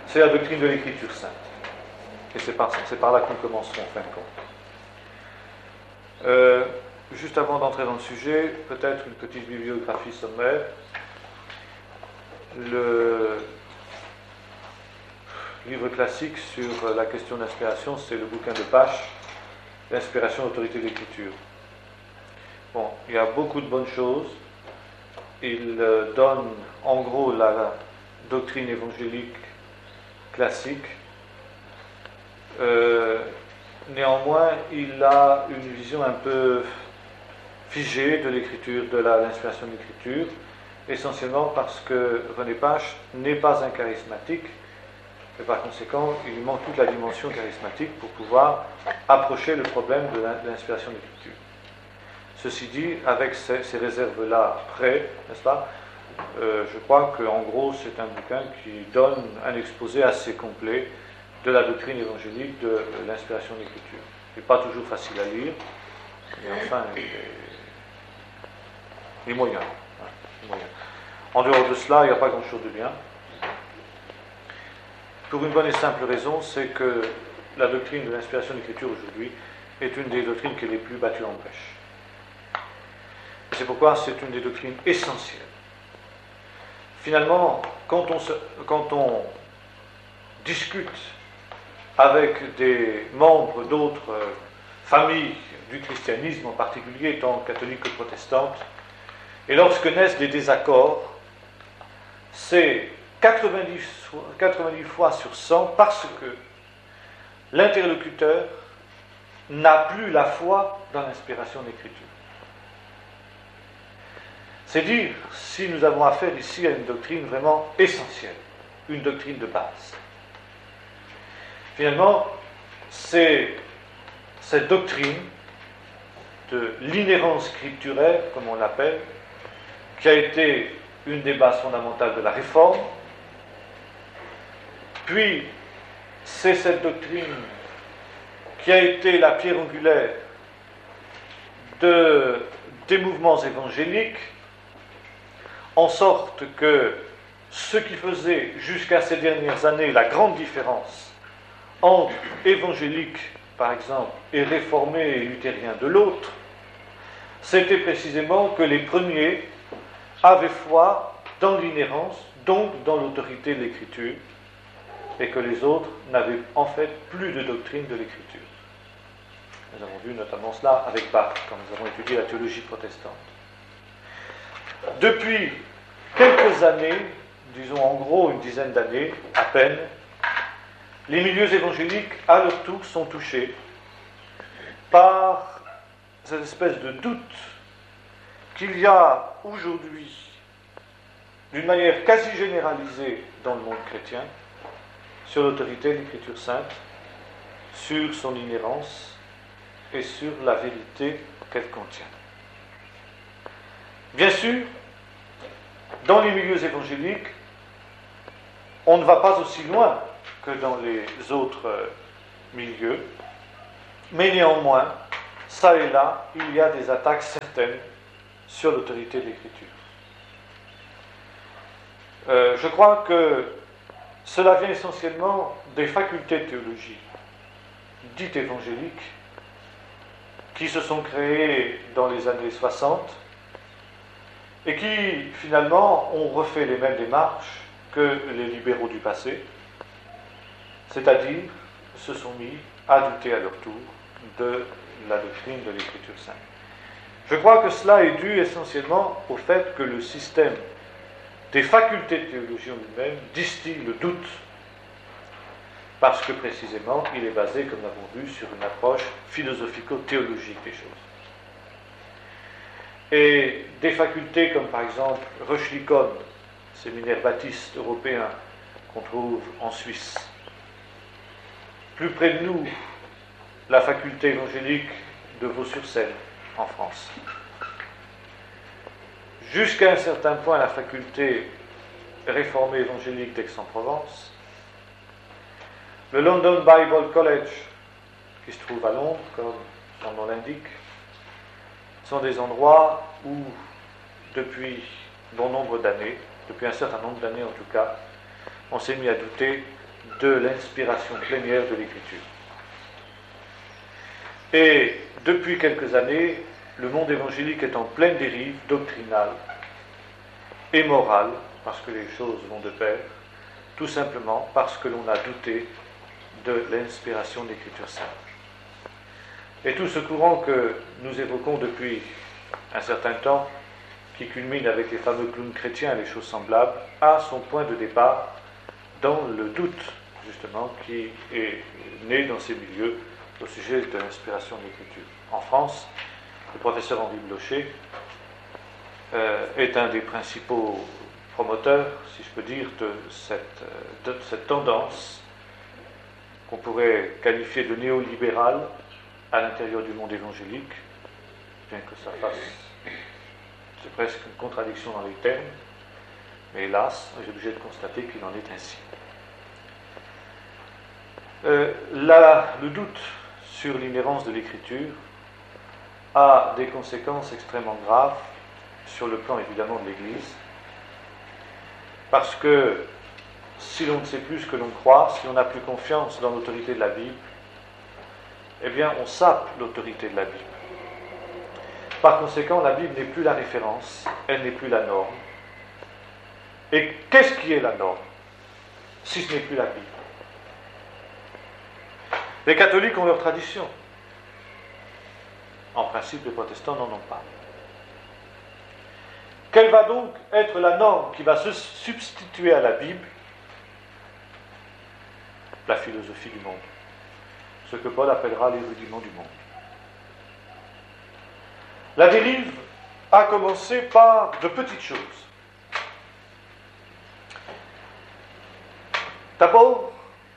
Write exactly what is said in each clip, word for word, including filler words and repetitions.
c'est la doctrine de l'Écriture sainte. Et c'est par, c'est par là que nous commencerons, en fin de compte. Euh, juste avant d'entrer dans le sujet, peut-être une petite bibliographie sommaire. Le livre classique sur la question d'inspiration, c'est le bouquin de Pache, L'inspiration et l'autorité de l'Écriture. Bon, il y a beaucoup de bonnes choses. Il euh, donne en gros la doctrine évangélique classique. Euh, néanmoins, il a une vision un peu figée de l'écriture, de la, l'inspiration de l'écriture, essentiellement parce que René Pache n'est pas un charismatique, et par conséquent, il lui manque toute la dimension charismatique pour pouvoir approcher le problème de l'inspiration de l'écriture. Ceci dit, avec ces, ces réserves-là près, n'est-ce pas, euh, je crois qu'en gros, c'est un bouquin qui donne un exposé assez complet de la doctrine évangélique de l'inspiration de l'écriture. Il n'est pas toujours facile à lire, mais enfin, il est, il est moyen, hein, il est moyen. En dehors de cela, il n'y a pas grand-chose de bien. Pour une bonne et simple raison, c'est que la doctrine de l'inspiration de l'écriture aujourd'hui est une des doctrines qui est les plus battues en brèche. C'est pourquoi c'est une des doctrines essentielles. Finalement, quand on, se, quand on discute avec des membres d'autres euh, familles du christianisme, en particulier tant catholiques que protestantes, et lorsque naissent des désaccords, c'est quatre-vingt-dix fois sur cent parce que l'interlocuteur n'a plus la foi dans l'inspiration de l'Écriture. C'est dire si nous avons affaire ici à une doctrine vraiment essentielle, une doctrine de base. Finalement, c'est cette doctrine de l'inhérence scripturaire, comme on l'appelle, qui a été une des bases fondamentales de la Réforme. Puis, c'est cette doctrine qui a été la pierre angulaire de, des mouvements évangéliques, en sorte que ce qui faisait jusqu'à ces dernières années la grande différence entre évangélique, par exemple, et réformé et luthérien de l'autre, c'était précisément que les premiers avaient foi dans l'inhérence, donc dans l'autorité de l'Écriture, et que les autres n'avaient en fait plus de doctrine de l'Écriture. Nous avons vu notamment cela avec Bach, quand nous avons étudié la théologie protestante. Depuis quelques années, disons en gros une dizaine d'années à peine, les milieux évangéliques à leur tour sont touchés par cette espèce de doute qu'il y a aujourd'hui, d'une manière quasi généralisée dans le monde chrétien, sur l'autorité de l'Écriture sainte, sur son inhérence et sur la vérité qu'elle contient. Bien sûr, dans les milieux évangéliques, on ne va pas aussi loin que dans les autres milieux, mais néanmoins, ça et là, il y a des attaques certaines sur l'autorité de l'Écriture. Euh, je crois que cela vient essentiellement des facultés de théologie dites évangéliques qui se sont créées dans les années soixante et qui, finalement, ont refait les mêmes démarches que les libéraux du passé, c'est-à-dire se sont mis à douter à leur tour de la doctrine de l'Écriture sainte. Je crois que cela est dû essentiellement au fait que le système des facultés de théologie en lui-même distille le doute, parce que précisément il est basé, comme nous l'avons vu, sur une approche philosophico-théologique des choses. Et des facultés comme par exemple Röchlikon, séminaire baptiste européen qu'on trouve en Suisse. Plus près de nous, la faculté évangélique de Vaux-sur-Seine, en France. Jusqu'à un certain point, la faculté réformée évangélique d'Aix-en-Provence. Le London Bible College, qui se trouve à Londres, comme son nom l'indique, sont des endroits où, depuis bon nombre d'années, depuis un certain nombre d'années en tout cas, on s'est mis à douter de l'inspiration plénière de l'Écriture. Et depuis quelques années, le monde évangélique est en pleine dérive doctrinale et morale, parce que les choses vont de pair, tout simplement parce que l'on a douté de l'inspiration de l'Écriture sainte. Et tout ce courant que nous évoquons depuis un certain temps, qui culmine avec les fameux clowns chrétiens et les choses semblables, a son point de départ dans le doute, justement, qui est né dans ces milieux au sujet de l'inspiration de l'Écriture. En France, le professeur Henri Blocher euh, est un des principaux promoteurs, si je peux dire, de cette, de cette tendance qu'on pourrait qualifier de néolibérale à l'intérieur du monde évangélique, bien que ça fasse, c'est presque une contradiction dans les termes, mais hélas, j'ai obligé de constater qu'il en est ainsi. Euh, là, le doute sur l'inhérence de l'Écriture a des conséquences extrêmement graves sur le plan évidemment de l'Église, parce que si l'on ne sait plus ce que l'on croit, si on n'a plus confiance dans l'autorité de la Bible, eh bien on sape l'autorité de la Bible. Par conséquent, la Bible n'est plus la référence, elle n'est plus la norme. Et qu'est-ce qui est la norme, si ce n'est plus la Bible? Les catholiques ont leur tradition. En principe, les protestants n'en ont pas. Quelle va donc être la norme qui va se substituer à la Bible? La philosophie du monde. Ce que Paul appellera les rudiments du monde. La dérive a commencé par de petites choses. D'abord,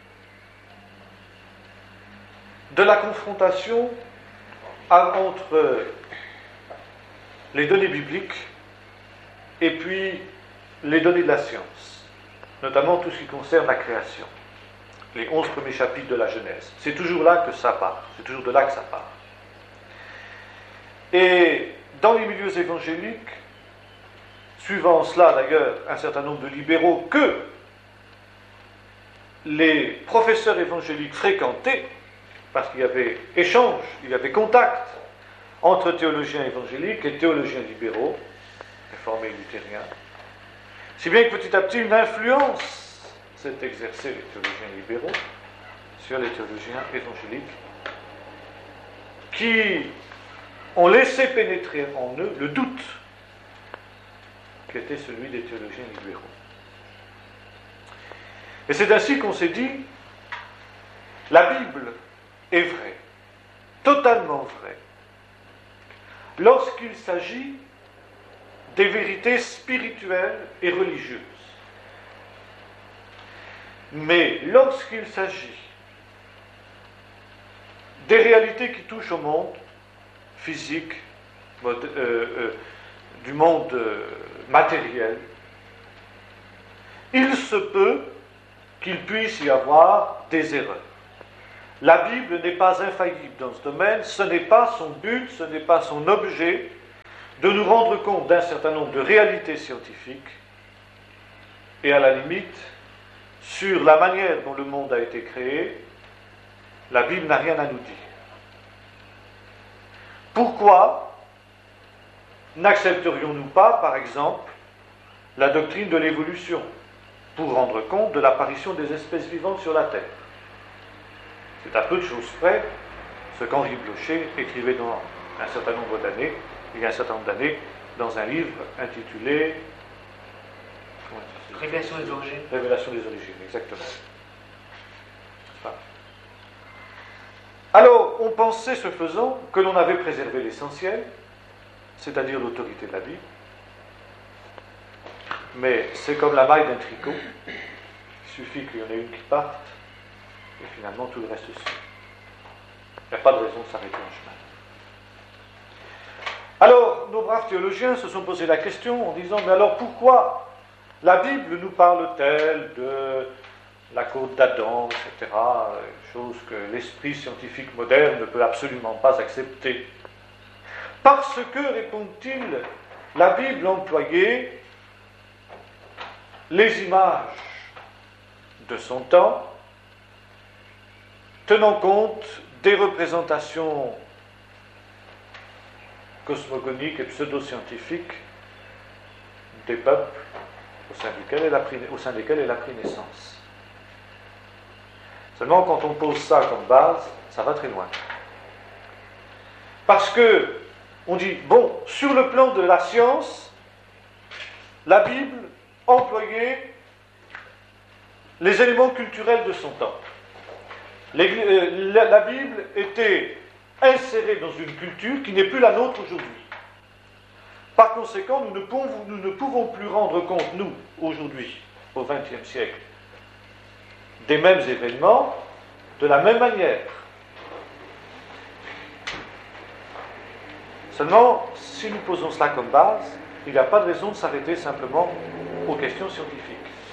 de la confrontation entre les données bibliques et puis les données de la science, notamment tout ce qui concerne la création, les onze premiers chapitres de la Genèse. C'est toujours là que ça part, c'est toujours de là que ça part. Et dans les milieux évangéliques, suivant cela d'ailleurs un certain nombre de libéraux que les professeurs évangéliques fréquentaient, parce qu'il y avait échange, il y avait contact entre théologiens évangéliques et théologiens libéraux, réformés luthériens, si bien que petit à petit une influence s'est exercée les théologiens libéraux sur les théologiens évangéliques, qui ont laissé pénétrer en eux le doute qui était celui des théologiens libéraux. Et c'est ainsi qu'on s'est dit, la Bible est vraie, totalement vraie, lorsqu'il s'agit des vérités spirituelles et religieuses. Mais lorsqu'il s'agit des réalités qui touchent au monde physique, mode, euh, euh, du monde euh, matériel, il se peut qu'il puisse y avoir des erreurs. La Bible n'est pas infaillible dans ce domaine, ce n'est pas son but, ce n'est pas son objet de nous rendre compte d'un certain nombre de réalités scientifiques et à la limite, sur la manière dont le monde a été créé, la Bible n'a rien à nous dire. Pourquoi n'accepterions-nous pas, par exemple, la doctrine de l'évolution pour rendre compte de l'apparition des espèces vivantes sur la Terre? C'est à peu de choses près ce qu'Henri Blocher écrivait dans un certain nombre d'années, il y a un certain nombre d'années, dans un livre intitulé Révélation des origines. Révélation des origines, exactement. Alors, on pensait, ce faisant, que l'on avait préservé l'essentiel, c'est-à-dire l'autorité de la Bible. Mais c'est comme la maille d'un tricot, il suffit qu'il y en ait une qui parte, et finalement tout le reste suit. Il n'y a pas de raison de s'arrêter en chemin. Alors, nos braves théologiens se sont posé la question en disant, mais alors pourquoi la Bible nous parle-t-elle de la côte d'Adam, et cetera, chose que l'esprit scientifique moderne ne peut absolument pas accepter? Parce que, répond-il, la Bible employait les images de son temps tenant compte des représentations cosmogoniques et pseudo-scientifiques des peuples au sein, duquel elle a pris, au sein desquels elle a pris naissance. Seulement, quand on pose ça comme base, ça va très loin. Parce que, on dit, bon, sur le plan de la science, la Bible employait les éléments culturels de son temps. Les, euh, la, la Bible était insérée dans une culture qui n'est plus la nôtre aujourd'hui. Par conséquent, nous ne, pouvons, nous ne pouvons plus rendre compte, nous, aujourd'hui, au vingtième siècle, des mêmes événements de la même manière. Seulement, si nous posons cela comme base, il n'y a pas de raison de s'arrêter simplement aux questions scientifiques.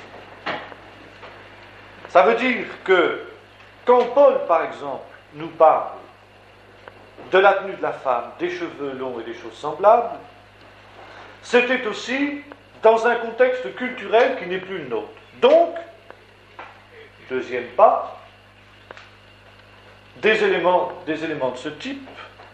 Ça veut dire que quand Paul, par exemple, nous parle de la tenue de la femme, des cheveux longs et des choses semblables, c'était aussi dans un contexte culturel qui n'est plus le nôtre. Donc, deuxième pas, des éléments, des éléments de ce type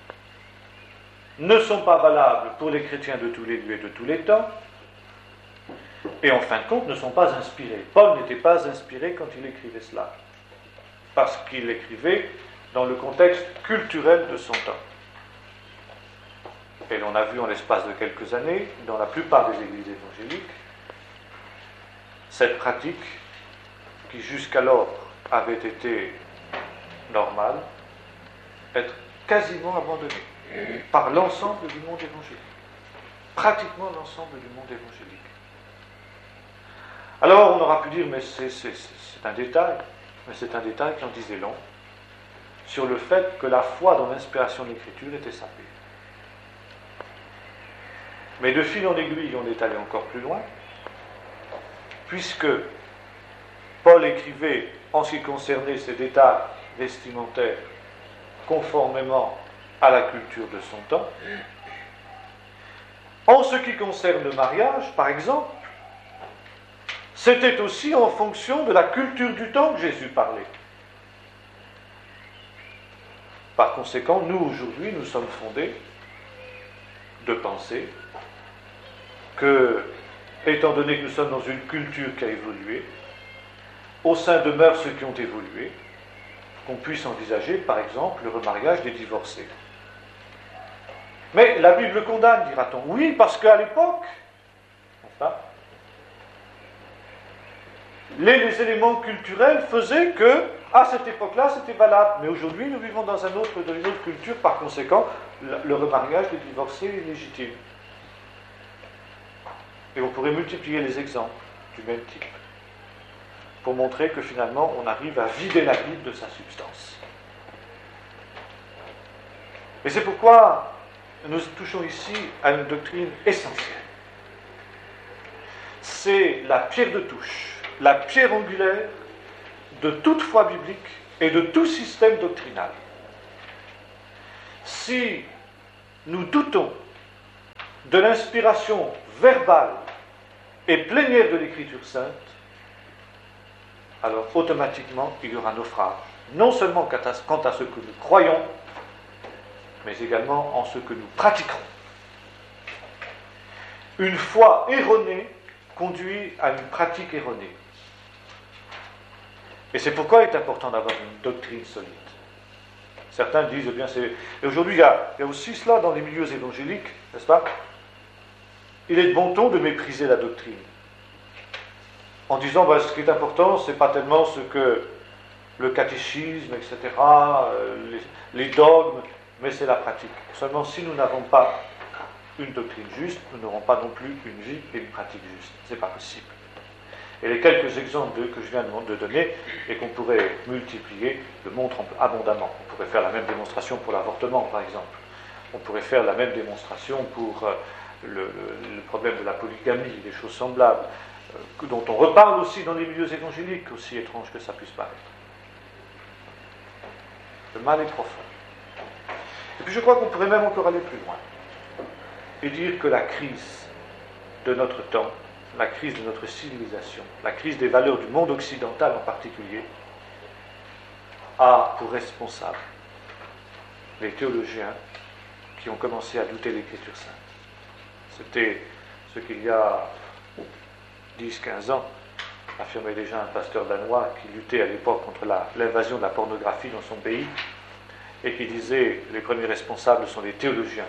ne sont pas valables pour les chrétiens de tous les lieux et de tous les temps, et en fin de compte ne sont pas inspirés. Paul n'était pas inspiré quand il écrivait cela, parce qu'il écrivait dans le contexte culturel de son temps. Et l'on a vu en l'espace de quelques années, dans la plupart des églises évangéliques, cette pratique qui jusqu'alors avait été normale, être quasiment abandonnée par l'ensemble du monde évangélique. Pratiquement l'ensemble du monde évangélique. Alors on aura pu dire, mais c'est, c'est, c'est un détail, mais c'est un détail qui en disait long, sur le fait que la foi dans l'inspiration de l'Écriture était sapée. Mais de fil en aiguille, on est allé encore plus loin, puisque Paul écrivait en ce qui concernait ces détails vestimentaires conformément à la culture de son temps. En ce qui concerne le mariage, par exemple, c'était aussi en fonction de la culture du temps que Jésus parlait. Par conséquent, nous aujourd'hui, nous sommes fondés de penser que, étant donné que nous sommes dans une culture qui a évolué, au sein de mœurs qui ont évolué, qu'on puisse envisager, par exemple, le remariage des divorcés. Mais la Bible condamne, dira-t-on. Oui, parce qu'à l'époque, enfin, les, les éléments culturels faisaient que, à cette époque-là, c'était valable. Mais aujourd'hui, nous vivons dans, un autre, dans une autre culture, par conséquent, le, le remariage des divorcés est légitime. Et on pourrait multiplier les exemples du même type, pour montrer que finalement, on arrive à vider la Bible de sa substance. Et c'est pourquoi nous touchons ici à une doctrine essentielle. C'est la pierre de touche, la pierre angulaire de toute foi biblique et de tout système doctrinal. Si nous doutons de l'inspiration verbale et plénière de l'Écriture sainte, alors automatiquement il y aura naufrage, non seulement quant à ce que nous croyons, mais également en ce que nous pratiquerons. Une foi erronée conduit à une pratique erronée. Et c'est pourquoi il est important d'avoir une doctrine solide. Certains disent, eh bien, c'est... Et aujourd'hui, il y, a, il y a aussi cela dans les milieux évangéliques, n'est-ce pas? Il est de bon ton de mépriser la doctrine. En disant, ben, ce qui est important, ce n'est pas tellement ce que le catéchisme, et cetera, euh, les, les dogmes, mais c'est la pratique. Seulement, si nous n'avons pas une doctrine juste, nous n'aurons pas non plus une vie et une pratique juste. Ce n'est pas possible. Et les quelques exemples de, que je viens de donner, et qu'on pourrait multiplier, le montrent abondamment. On pourrait faire la même démonstration pour l'avortement, par exemple. On pourrait faire la même démonstration pour euh, le, le, le problème de la polygamie, des choses semblables, euh, dont on reparle aussi dans les milieux évangéliques, aussi étrange que ça puisse paraître. Le mal est profond. Et puis je crois qu'on pourrait même encore aller plus loin et dire que la crise de notre temps, la crise de notre civilisation, la crise des valeurs du monde occidental en particulier, a pour responsable les théologiens qui ont commencé à douter l'Écriture sainte. C'était ce qu'il y a dix à quinze ans affirmait déjà un pasteur danois qui luttait à l'époque contre la, l'invasion de la pornographie dans son pays et qui disait les premiers responsables sont les théologiens.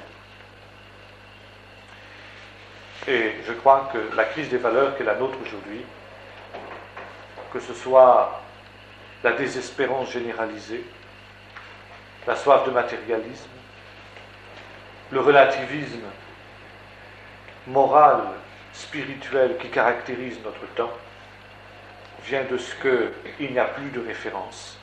Et je crois que la crise des valeurs qui est la nôtre aujourd'hui, que ce soit la désespérance généralisée, la soif de matérialisme, le relativisme moral, spirituel qui caractérise notre temps, vient de ce qu'il n'y a plus de référence.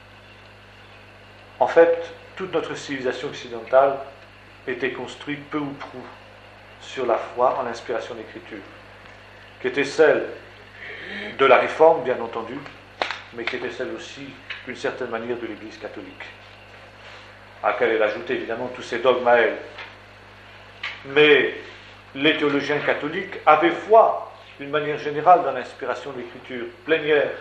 En fait, toute notre civilisation occidentale était construite peu ou prou sur la foi en l'inspiration de l'Écriture, qui était celle de la Réforme, bien entendu, mais qui était celle aussi, d'une certaine manière, de l'Église catholique, à laquelle elle ajoutait évidemment tous ses dogmes à elle. Mais les théologiens catholiques avaient foi, d'une manière générale, dans l'inspiration de l'Écriture plénière.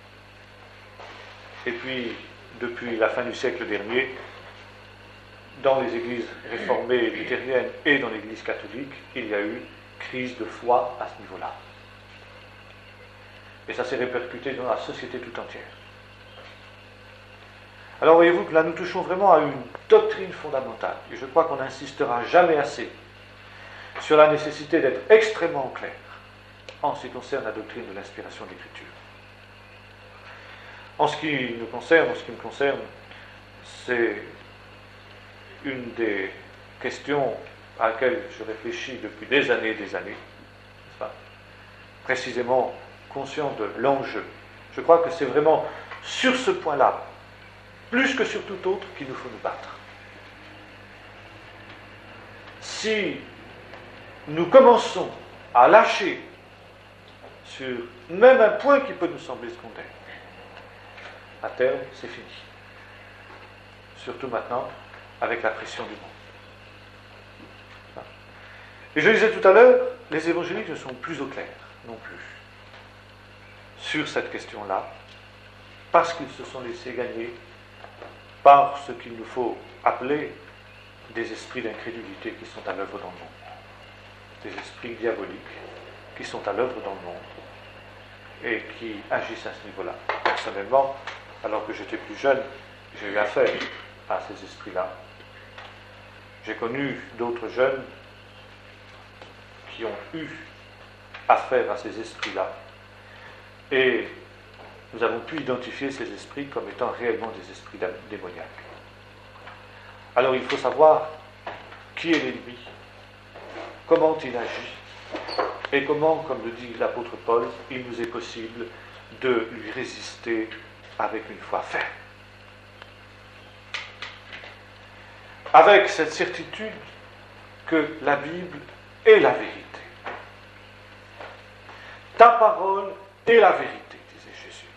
Et puis, depuis la fin du siècle dernier, dans les églises réformées luthériennes et dans l'Église catholique, il y a eu crise de foi à ce niveau-là. Et ça s'est répercuté dans la société tout entière. Alors voyez-vous que là nous touchons vraiment à une doctrine fondamentale, et je crois qu'on n'insistera jamais assez sur la nécessité d'être extrêmement clair en ce qui concerne la doctrine de l'inspiration de l'Écriture. En ce qui nous concerne, en ce qui me concerne, c'est une des questions à laquelle je réfléchis depuis des années et des années, n'est-ce pas ? Précisément conscient de l'enjeu. Je crois que c'est vraiment sur ce point-là, plus que sur tout autre, qu'il nous faut nous battre. Si nous commençons à lâcher sur même un point qui peut nous sembler secondaire, à terme, c'est fini. Surtout maintenant, avec la pression du monde. Et je disais tout à l'heure, les évangéliques ne sont plus au clair, non plus, sur cette question-là, parce qu'ils se sont laissés gagner par ce qu'il nous faut appeler des esprits d'incrédulité qui sont à l'œuvre dans le monde. Des esprits diaboliques qui sont à l'œuvre dans le monde et qui agissent à ce niveau-là. Personnellement, alors que j'étais plus jeune, j'ai eu affaire à ces esprits-là. J'ai connu d'autres jeunes qui ont eu affaire à ces esprits-là et nous avons pu identifier ces esprits comme étant réellement des esprits démoniaques. Alors il faut savoir qui est l'ennemi, comment il agit, et comment, comme le dit l'apôtre Paul, il nous est possible de lui résister avec une foi ferme. Avec cette certitude que la Bible est la vérité. Ta parole est la vérité, disait Jésus.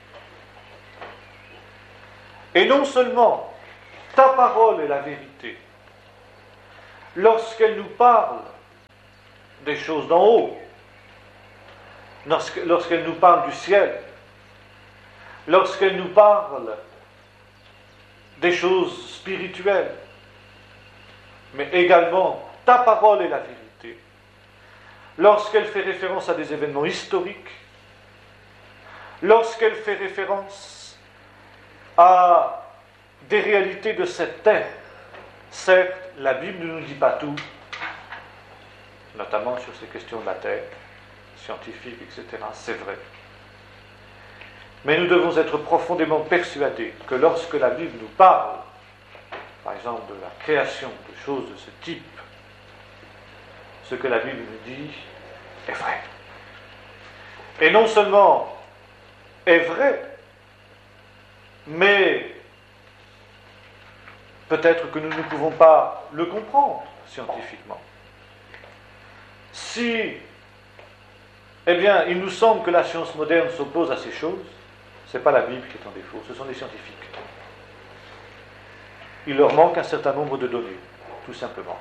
Et non seulement ta parole est la vérité, lorsqu'elle nous parle des choses d'en haut, lorsqu'elle nous parle du ciel, lorsqu'elle nous parle des choses spirituelles, mais également ta parole est la vérité, lorsqu'elle fait référence à des événements historiques, lorsqu'elle fait référence à des réalités de cette terre. Certes, la Bible ne nous dit pas tout, notamment sur ces questions de la terre, scientifiques, et cetera, c'est vrai. Mais nous devons être profondément persuadés que lorsque la Bible nous parle, par exemple de la création, de choses de ce type, ce que la Bible nous dit est vrai. Et non seulement est vrai, mais peut-être que nous ne pouvons pas le comprendre scientifiquement. Si, eh bien, il nous semble que la science moderne s'oppose à ces choses, ce n'est pas la Bible qui est en défaut, ce sont les scientifiques. Il leur manque un certain nombre de données, tout simplement.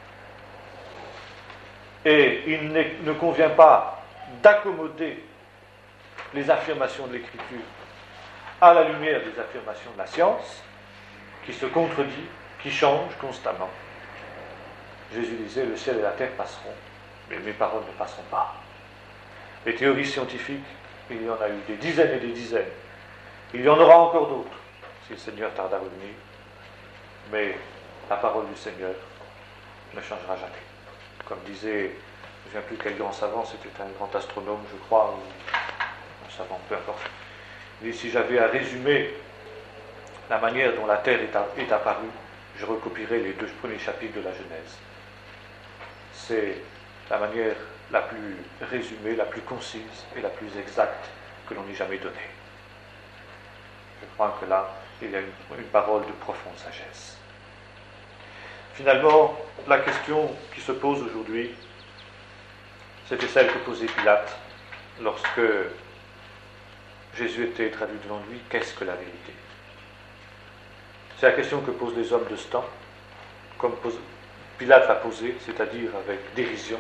Et il ne convient pas d'accommoder les affirmations de l'Écriture à la lumière des affirmations de la science, qui se contredit, qui change constamment. Jésus disait, le ciel et la terre passeront, mais mes paroles ne passeront pas. Les théories scientifiques, il y en a eu des dizaines et des dizaines. Il y en aura encore d'autres, si le Seigneur tarde à revenir. Mais la parole du Seigneur ne changera jamais. Comme disait, je ne me souviens plus quel grand savant, c'était un grand astronome, je crois, ou un savant, peu importe. Il dit, si j'avais à résumer la manière dont la Terre est, à, est apparue, je recopierais les deux premiers chapitres de la Genèse. C'est la manière la plus résumée, la plus concise et la plus exacte que l'on ait jamais donnée. Je crois que là, il y a une, une parole de profonde sagesse. Finalement, la question qui se pose aujourd'hui, c'était celle que posait Pilate lorsque Jésus était traduit devant lui. Qu'est-ce que la vérité? C'est la question que posent les hommes de ce temps, comme pose, Pilate l'a posée, c'est-à-dire avec dérision,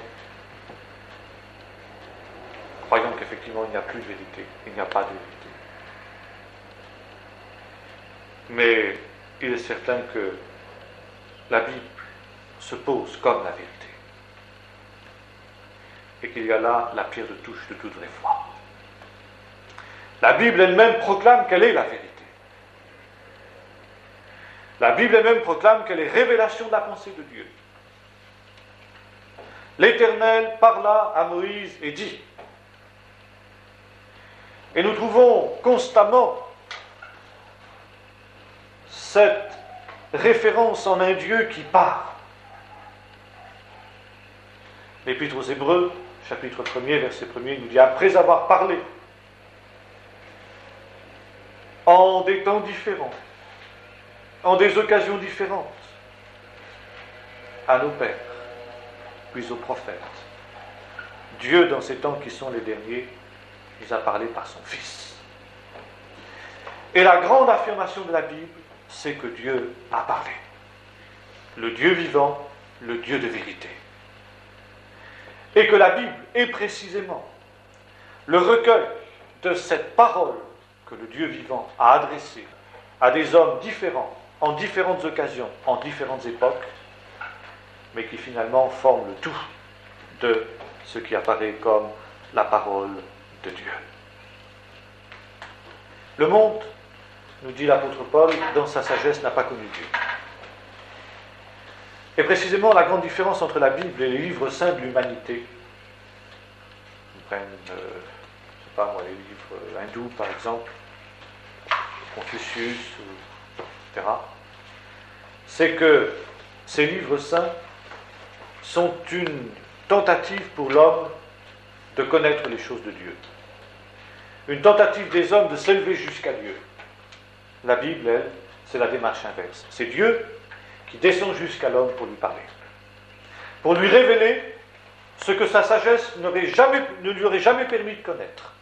croyant qu'effectivement il n'y a plus de vérité, il n'y a pas de vérité. Mais il est certain que la Bible se pose comme la vérité, et qu'il y a là la pierre de touche de toute vraie foi. La Bible elle-même proclame qu'elle est la vérité. La Bible elle-même proclame qu'elle est révélation de la pensée de Dieu. L'Éternel parla à Moïse et dit. Et nous trouvons constamment cette référence en un Dieu qui parle. L'Épître aux Hébreux, chapitre premier, verset premier, nous dit, après avoir parlé en des temps différents, en des occasions différentes, à nos pères, puis aux prophètes, Dieu, dans ces temps qui sont les derniers, nous a parlé par son Fils. Et la grande affirmation de la Bible, c'est que Dieu a parlé. Le Dieu vivant, le Dieu de vérité. Et que la Bible est précisément le recueil de cette parole que le Dieu vivant a adressée à des hommes différents, en différentes occasions, en différentes époques, mais qui finalement forment le tout de ce qui apparaît comme la parole de Dieu. Le monde, nous dit l'apôtre Paul, dans sa sagesse n'a pas connu Dieu. Et précisément la grande différence entre la Bible et les livres saints de l'humanité, on prenne, euh, je ne sais pas moi, les livres hindous par exemple, Confucius, et cetera, c'est que ces livres saints sont une tentative pour l'homme de connaître les choses de Dieu. Une tentative des hommes de s'élever jusqu'à Dieu. La Bible, elle, c'est la démarche inverse. C'est Dieu qui descend jusqu'à l'homme pour lui parler. Pour lui révéler ce que sa sagesse n'aurait jamais, ne lui aurait jamais permis de connaître.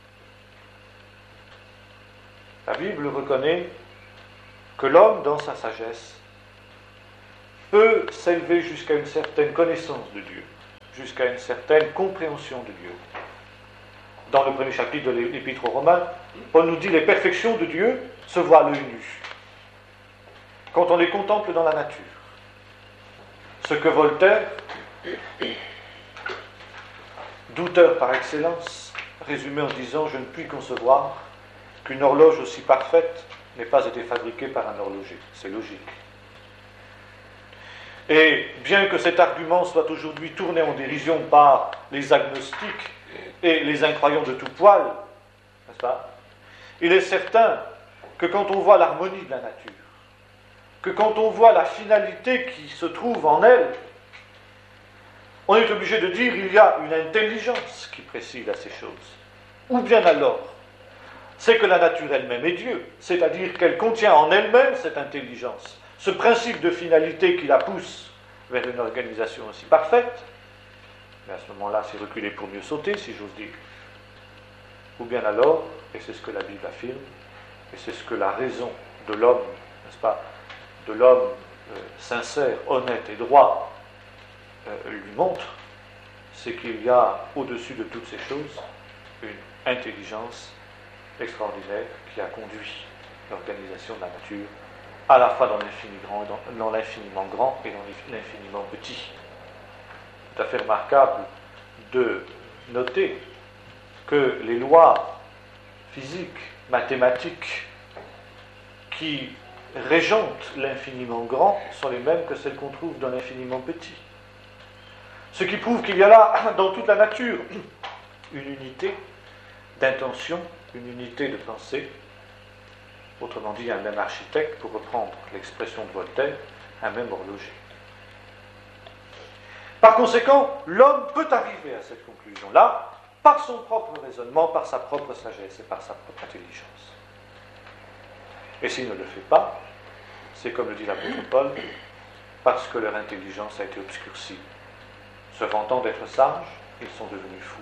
La Bible reconnaît que l'homme, dans sa sagesse, peut s'élever jusqu'à une certaine connaissance de Dieu, jusqu'à une certaine compréhension de Dieu. Dans le premier chapitre de l'Épître aux Romains, Paul nous dit les perfections de Dieu se voient à l'œil nu, quand on les contemple dans la nature. Ce que Voltaire, douteur par excellence, résumait en disant « Je ne puis concevoir qu'une horloge aussi parfaite n'ait pas été fabriquée par un horloger. » C'est logique. Et bien que cet argument soit aujourd'hui tourné en dérision par les agnostiques et les incroyants de tout poil, n'est-ce pas? Il est certain que quand on voit l'harmonie de la nature, que quand on voit la finalité qui se trouve en elle, on est obligé de dire qu'il y a une intelligence qui préside à ces choses. Ou bien alors, c'est que la nature elle-même est Dieu, c'est-à-dire qu'elle contient en elle-même cette intelligence, ce principe de finalité qui la pousse vers une organisation aussi parfaite. Mais à ce moment-là, c'est reculer pour mieux sauter, si j'ose dire. Ou bien alors, et c'est ce que la Bible affirme, et c'est ce que la raison de l'homme, n'est-ce pas, de l'homme euh, sincère, honnête et droit euh, lui montre, c'est qu'il y a au-dessus de toutes ces choses une intelligence extraordinaire qui a conduit l'organisation de la nature à la fois dans l'infini grand, dans, dans l'infiniment grand et dans l'infiniment petit. C'est tout à fait remarquable de noter que les lois physiques, mathématiques qui régentent l'infiniment grand sont les mêmes que celles qu'on trouve dans l'infiniment petit. Ce qui prouve qu'il y a là, dans toute la nature, une unité d'intention, une unité de pensée, autrement dit un même architecte, pour reprendre l'expression de Voltaire, un même horloger. Par conséquent, l'homme peut arriver à cette conclusion-là par son propre raisonnement, par sa propre sagesse et par sa propre intelligence. Et s'il ne le fait pas, c'est comme le dit l'apôtre Paul, parce que leur intelligence a été obscurcie. Se vantant d'être sages, ils sont devenus fous.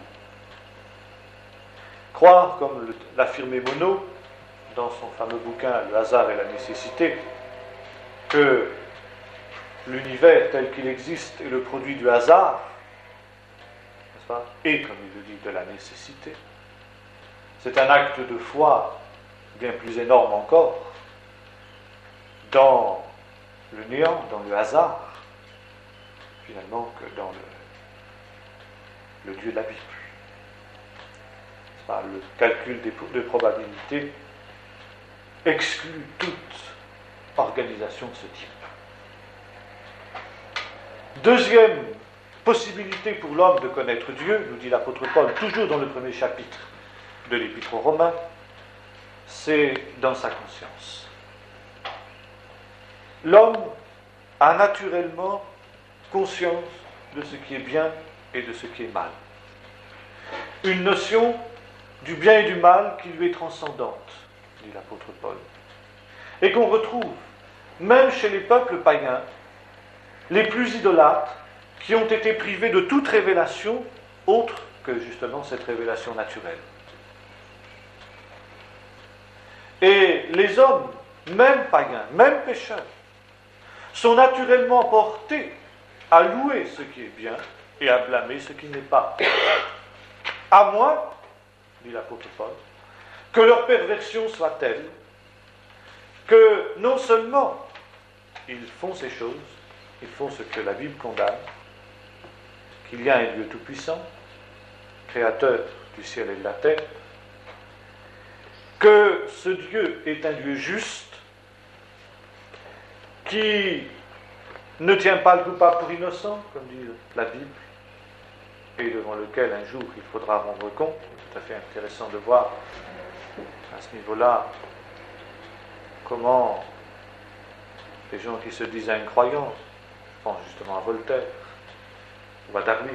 Croire, comme l'affirmait Monod dans son fameux bouquin « Le hasard et la nécessité », que l'univers tel qu'il existe est le produit du hasard, n'est-ce pas, et, comme il le dit, de la nécessité, c'est un acte de foi bien plus énorme encore dans le néant, dans le hasard, finalement, que dans le, le Dieu de la Bible. Pas, le calcul des, de probabilité exclut toute organisation de ce type. Deuxième possibilité pour l'homme de connaître Dieu, nous dit l'apôtre Paul, toujours dans le premier chapitre de l'Épître aux Romains, c'est dans sa conscience. L'homme a naturellement conscience de ce qui est bien et de ce qui est mal. Une notion du bien et du mal qui lui est transcendante, dit l'apôtre Paul, et qu'on retrouve même chez les peuples païens, les plus idolâtres, qui ont été privés de toute révélation autre que justement cette révélation naturelle. Et les hommes, même païens, même pécheurs, sont naturellement portés à louer ce qui est bien et à blâmer ce qui n'est pas. À moins, dit l'apôtre Paul, que leur perversion soit telle que non seulement ils font ces choses, ils font ce que la Bible condamne, qu'il y a un Dieu tout-puissant, créateur du ciel et de la terre, que ce Dieu est un Dieu juste, qui ne tient pas le coupable pour innocent, comme dit la Bible, et devant lequel un jour il faudra rendre compte. C'est tout à fait intéressant de voir à ce niveau-là comment les gens qui se disent incroyants, je pense justement à Voltaire ou à Darwin,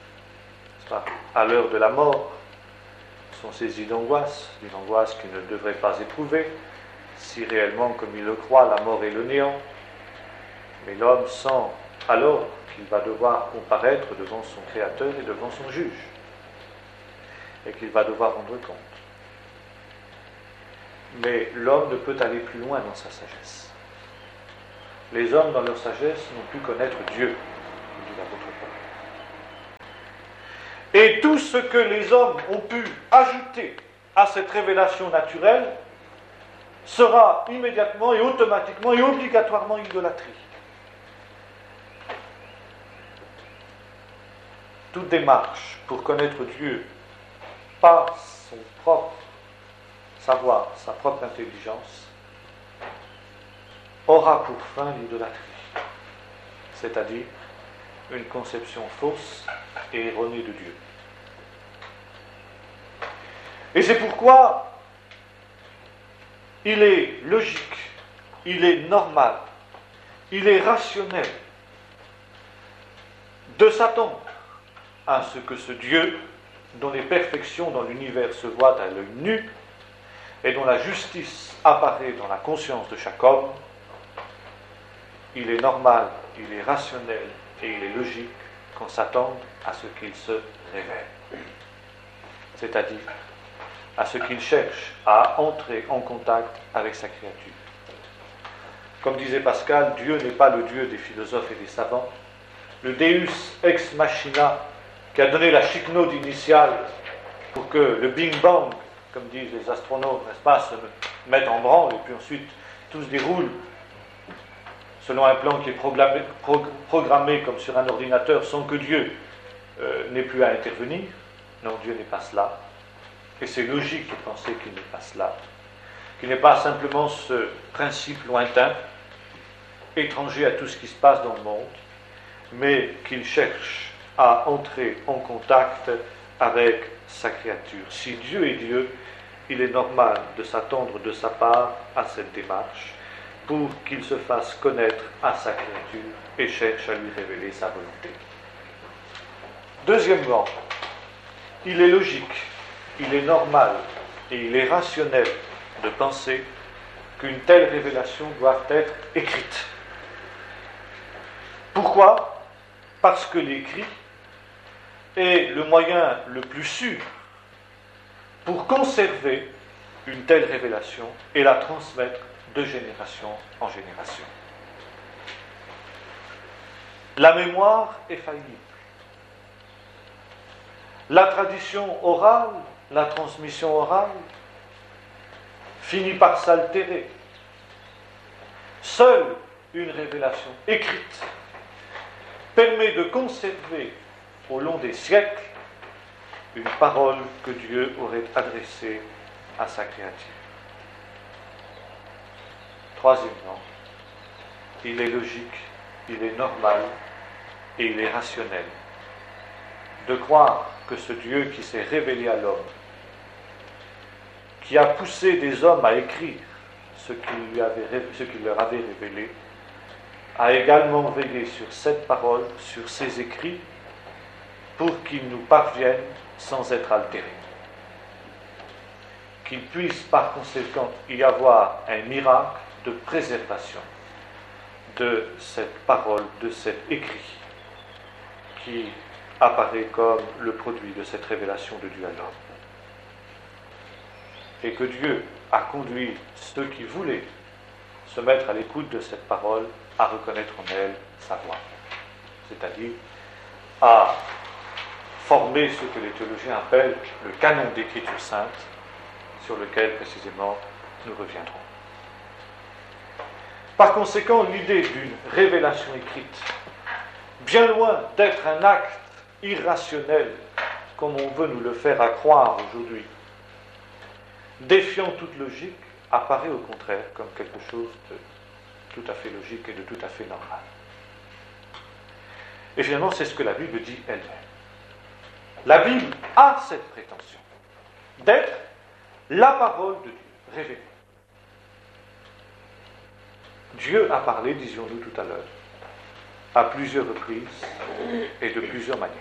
à l'heure de la mort, sont saisis d'angoisse, d'une angoisse qu'ils ne devraient pas éprouver, si réellement, comme ils le croient, la mort est le néant. Mais l'homme sent alors qu'il va devoir comparaître devant son Créateur et devant son juge, et qu'il va devoir rendre compte. Mais l'homme ne peut aller plus loin dans sa sagesse. Les hommes, dans leur sagesse, n'ont pu connaître Dieu, dit l'apôtre Paul. Et tout ce que les hommes ont pu ajouter à cette révélation naturelle sera immédiatement et automatiquement et obligatoirement idolâtrie. Toute démarche pour connaître Dieu par son propre savoir, sa propre intelligence, aura pour fin l'idolâtrie, c'est-à-dire une conception fausse et erronée de Dieu. Et c'est pourquoi il est logique, il est normal, il est rationnel de s'attendre à ce que ce Dieu, dont les perfections dans l'univers se voient à l'œil nu, et dont la justice apparaît dans la conscience de chaque homme, il est normal, il est rationnel et il est logique qu'on s'attende à ce qu'il se révèle. C'est-à-dire à ce qu'il cherche à entrer en contact avec sa créature. Comme disait Pascal, Dieu n'est pas le Dieu des philosophes et des savants. Le Deus ex machina qui a donné la chiquenaude initiale pour que le Big Bang comme disent les astronomes, n'est-ce pas, se mettent en branle et puis ensuite tout se déroule selon un plan qui est programmé, programmé comme sur un ordinateur sans que Dieu euh, n'ait plus à intervenir. Non, Dieu n'est pas cela. Et c'est logique de penser qu'il n'est pas cela. Qu'il n'est pas simplement ce principe lointain, étranger à tout ce qui se passe dans le monde, mais qu'il cherche à entrer en contact avec sa créature. Si Dieu est Dieu, il est normal de s'attendre de sa part à cette démarche pour qu'il se fasse connaître à sa créature et cherche à lui révéler sa volonté. Deuxièmement, il est logique, il est normal et il est rationnel de penser qu'une telle révélation doit être écrite. Pourquoi ? Parce que l'écrit est le moyen le plus sûr pour conserver une telle révélation et la transmettre de génération en génération. La mémoire est faillible. La tradition orale, la transmission orale, finit par s'altérer. Seule une révélation écrite permet de conserver au long des siècles une parole que Dieu aurait adressée à sa créature. Troisièmement, il est logique, il est normal et il est rationnel de croire que ce Dieu qui s'est révélé à l'homme, qui a poussé des hommes à écrire ce qu'il, lui avait, ce qu'il leur avait révélé, a également veillé sur cette parole, sur ces écrits, pour qu'ils nous parviennent sans être altérés. Qu'il puisse par conséquent y avoir un miracle de préservation de cette parole, de cet écrit, qui apparaît comme le produit de cette révélation de Dieu à l'homme. Et que Dieu a conduit ceux qui voulaient se mettre à l'écoute de cette parole à reconnaître en elle sa voix, c'est-à-dire à former ce que les théologiens appellent le canon d'écriture sainte, sur lequel précisément nous reviendrons. Par conséquent, l'idée d'une révélation écrite, bien loin d'être un acte irrationnel, comme on veut nous le faire à croire aujourd'hui, défiant toute logique, apparaît au contraire comme quelque chose de tout à fait logique et de tout à fait normal. Et finalement, c'est ce que la Bible dit elle-même. La Bible a cette prétention d'être la parole de Dieu révélée. Dieu a parlé, disions-nous tout à l'heure, à plusieurs reprises et de plusieurs manières.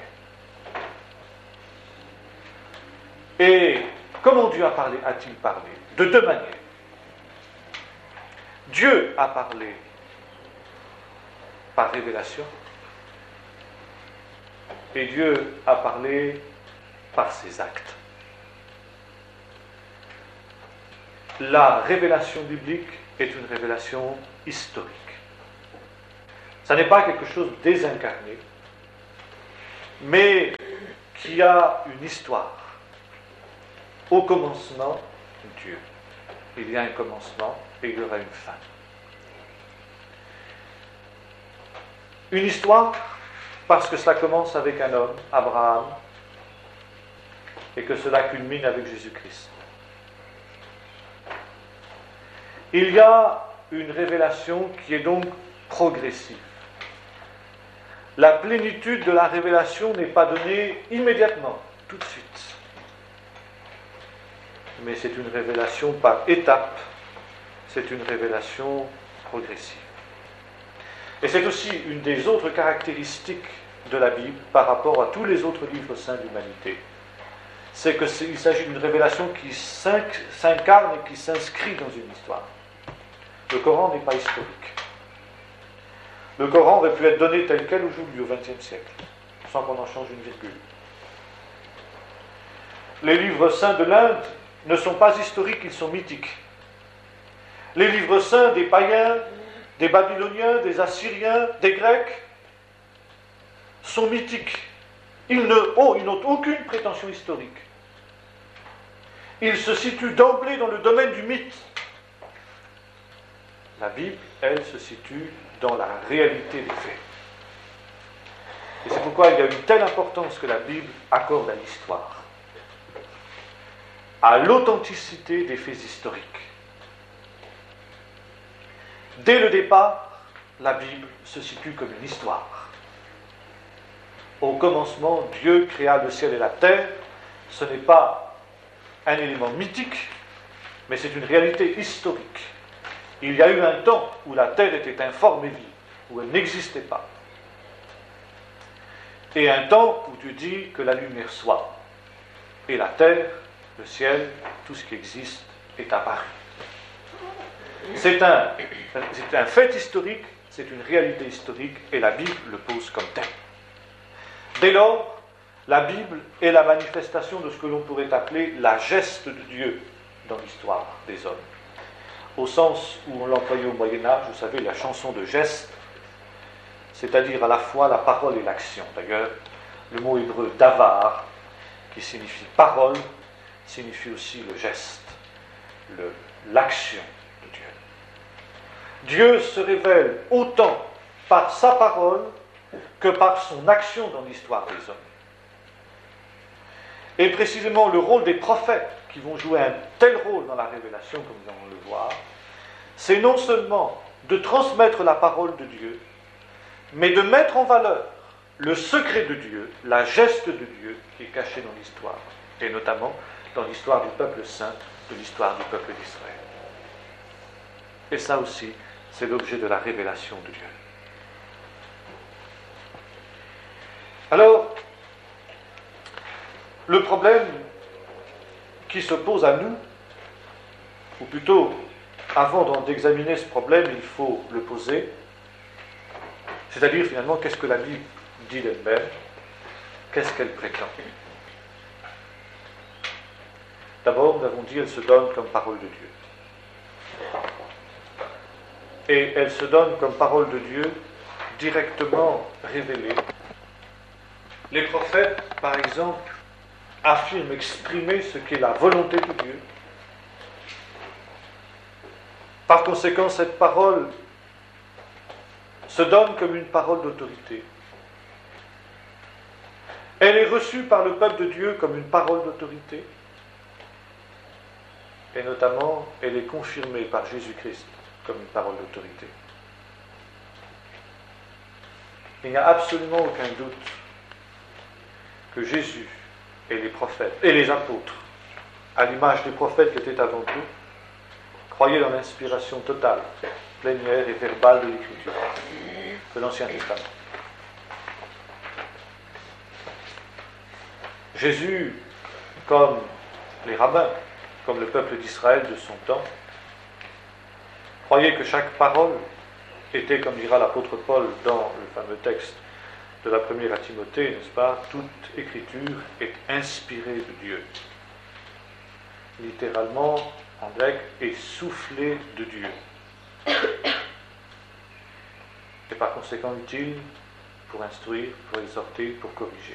Et comment Dieu a parlé, a-t-il parlé ? De deux manières. Dieu a parlé par révélation et Dieu a parlé par ses actes. La révélation biblique est une révélation historique. Ça n'est pas quelque chose de désincarné, mais qui a une histoire. Au commencement, Dieu. Il y a un commencement et il y aura une fin. Une histoire parce que cela commence avec un homme, Abraham, et que cela culmine avec Jésus-Christ. Il y a une révélation qui est donc progressive. La plénitude de la révélation n'est pas donnée immédiatement, tout de suite. Mais c'est une révélation par étapes, c'est une révélation progressive. Et c'est aussi une des autres caractéristiques de la Bible par rapport à tous les autres livres saints de l'humanité. C'est qu'il s'agit d'une révélation qui s'incarne et qui s'inscrit dans une histoire. Le Coran n'est pas historique. Le Coran aurait pu être donné tel quel aujourd'hui, au vingtième siècle, sans qu'on en change une virgule. Les livres saints de l'Inde ne sont pas historiques, ils sont mythiques. Les livres saints des païens, des Babyloniens, des Assyriens, des Grecs sont mythiques. Ils, ne, oh, ils n'ont aucune prétention historique. il se situe d'emblée dans le domaine du mythe. La Bible, elle, se situe dans la réalité des faits. Et c'est pourquoi il y a une telle importance que la Bible accorde à l'histoire, à l'authenticité des faits historiques. Dès le départ, la Bible se situe comme une histoire. Au commencement, Dieu créa le ciel et la terre. Ce n'est pas un élément mythique, mais c'est une réalité historique. Il y a eu un temps où la terre était informe et vive, où elle n'existait pas. Et un temps où Dieu dit que la lumière soit. Et la terre, le ciel, tout ce qui existe est apparu. C'est un, c'est un fait historique, c'est une réalité historique, et la Bible le pose comme tel. Dès lors, la Bible est la manifestation de ce que l'on pourrait appeler la geste de Dieu dans l'histoire des hommes. Au sens où on l'employait au Moyen-Âge, vous savez, la chanson de geste, c'est-à-dire à la fois la parole et l'action. D'ailleurs, le mot hébreu davar, qui signifie parole, signifie aussi le geste, le, l'action de Dieu. Dieu se révèle autant par sa parole que par son action dans l'histoire des hommes. Et précisément le rôle des prophètes, qui vont jouer un tel rôle dans la révélation, comme nous allons le voir, c'est non seulement de transmettre la parole de Dieu, mais de mettre en valeur le secret de Dieu, la geste de Dieu qui est cachée dans l'histoire, et notamment dans l'histoire du peuple saint, de l'histoire du peuple d'Israël. Et ça aussi, c'est l'objet de la révélation de Dieu. Alors, le problème qui se pose à nous, ou plutôt, avant d'examiner ce problème, il faut le poser, c'est-à-dire finalement, qu'est-ce que la Bible dit d'elle-même, qu'est-ce qu'elle prétend. D'abord, nous avons dit, elle se donne comme parole de Dieu. Et elle se donne comme parole de Dieu directement révélée. Les prophètes, par exemple, affirment exprimer ce qu'est la volonté de Dieu. Par conséquent, cette parole se donne comme une parole d'autorité. Elle est reçue par le peuple de Dieu comme une parole d'autorité. Et notamment, elle est confirmée par Jésus-Christ comme une parole d'autorité. Il n'y a absolument aucun doute que Jésus et les prophètes, et les apôtres, à l'image des prophètes qui étaient avant eux, croyaient dans l'inspiration totale, plénière et verbale de l'Écriture, de l'Ancien Testament. Jésus, comme les rabbins, comme le peuple d'Israël de son temps, croyait que chaque parole était, comme dira l'apôtre Paul dans le fameux texte de la première à Timothée, n'est-ce pas, toute écriture est inspirée de Dieu. Littéralement, en grec, est soufflée de Dieu. Et par conséquent utile pour instruire, pour exhorter, pour corriger.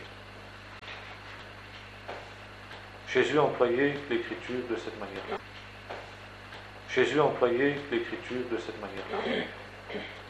Jésus employait l'écriture de cette manière-là. Jésus employait l'écriture de cette manière-là.